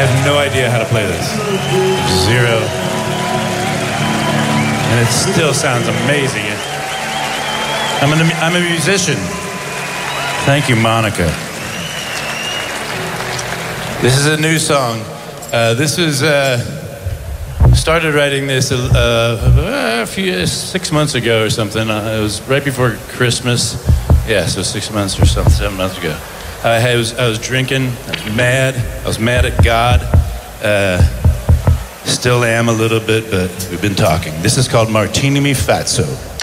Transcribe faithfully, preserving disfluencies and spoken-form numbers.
have no idea how to play this. Zero. And it still sounds amazing. I'm, an, I'm a musician. Thank you, Monica. This is a new song. Uh, this was, uh, started writing this uh, a few, six months ago or something. Uh, it was right before Christmas. Yeah, so six months or something, seven months ago. I was, I was drinking, I was mad. I was mad at God. Uh, still am a little bit, but we've been talking. This is called Martini Mi Fatso.